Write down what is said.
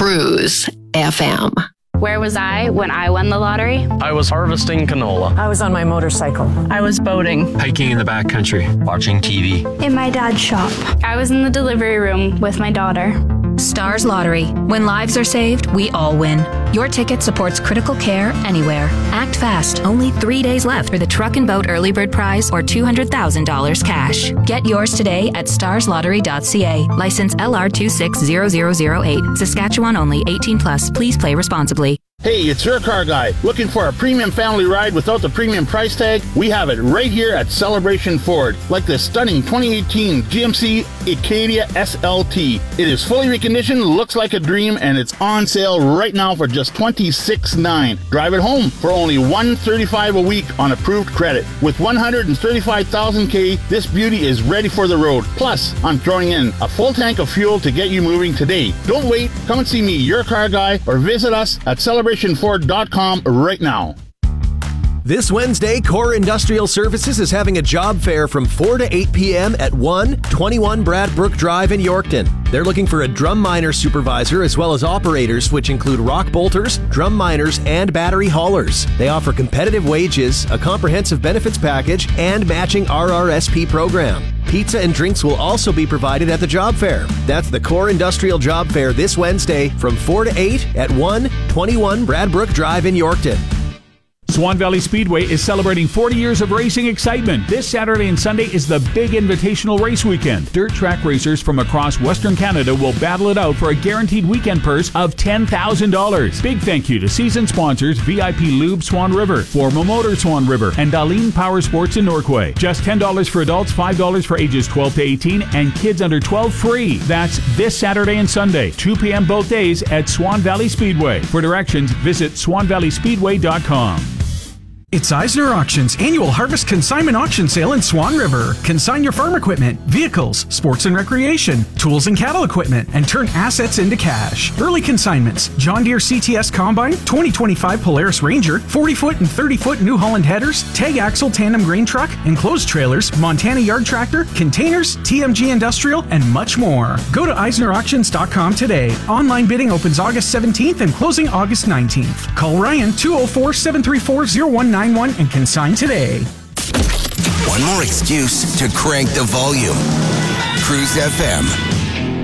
Cruise FM. Where was I when I won the lottery? I was harvesting canola. I was on my motorcycle. I was boating. Hiking in the backcountry. Watching TV. In my dad's shop. I was in the delivery room with my daughter. Stars Lottery. When lives are saved, we all win. Your ticket supports critical care anywhere. Act fast. Only 3 days left for the Truck and Boat Early Bird Prize or $200,000 cash. Get yours today at starslottery.ca. License LR260008. Saskatchewan only. 18 plus. Please play responsibly. Hey, it's Your Car Guy. Looking for a premium family ride without the premium price tag? We have it right here at Celebration Ford. Like the stunning 2018 GMC Acadia SLT. It is fully reconditioned, looks like a dream, and it's on sale right now for just $26,900. Drive it home for only $135 a week on approved credit. With 135,000 K, this beauty is ready for the road. Plus, I'm throwing in a full tank of fuel to get you moving today. Don't wait. Come and see me, Your Car Guy, or visit us at celebrationford.com right now. This Wednesday, Core Industrial Services is having a job fair from 4 to 8 p.m. at 121 Bradbrook Drive in Yorkton. They're looking for a drum miner supervisor as well as operators, which include rock bolters, drum miners, and battery haulers. They offer competitive wages, a comprehensive benefits package, and matching RRSP program. Pizza and drinks will also be provided at the job fair. That's the Core Industrial Job Fair this Wednesday from 4 to 8 at 121 Bradbrook Drive in Yorkton. Swan Valley Speedway is celebrating 40 years of racing excitement. This Saturday and Sunday is the big invitational race weekend. Dirt track racers from across Western Canada will battle it out for a guaranteed weekend purse of $10,000. Big thank you to season sponsors VIP Lube Swan River, Forma Motor Swan River, and Darlene Power Sports in Norquay. Just $10 for adults, $5 for ages 12 to 18, and kids under 12 free. That's this Saturday and Sunday, 2 p.m. both days at Swan Valley Speedway. For directions, visit swanvalleyspeedway.com. It's Eisner Auctions annual Harvest Consignment Auction Sale in Swan River. Consign your farm equipment, vehicles, sports and recreation, tools and cattle equipment, and turn assets into cash. Early consignments: John Deere CTS Combine, 2025 Polaris Ranger, 40-foot and 30-foot New Holland headers, tag axle tandem grain truck, enclosed trailers, Montana yard tractor, containers, TMG Industrial, and much more. Go to EisnerAuctions.com today. Online bidding opens August 17th and closing August 19th. Call Ryan 204-734-0191 and consign today. One more excuse to crank the volume. Cruise FM.